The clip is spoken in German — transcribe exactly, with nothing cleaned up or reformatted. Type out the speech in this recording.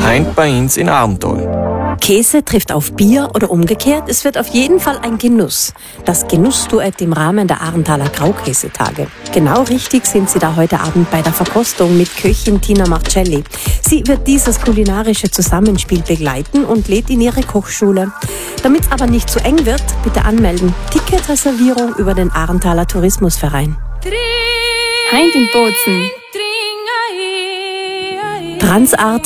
heint bei uns in Arntal. Käse trifft auf Bier oder umgekehrt, es wird auf jeden Fall ein Genuss. Das Genussduett im Rahmen der Arntaler Graukäsetage. Genau richtig sind Sie da heute Abend bei der Verkostung mit Köchin Tina Marcelli. Sie wird dieses kulinarische Zusammenspiel begleiten und lädt in ihre Kochschule. Damit es aber nicht zu eng wird, bitte anmelden. Ticketreservierung über den Arntaler Tourismusverein. Heint in Bozen. Transart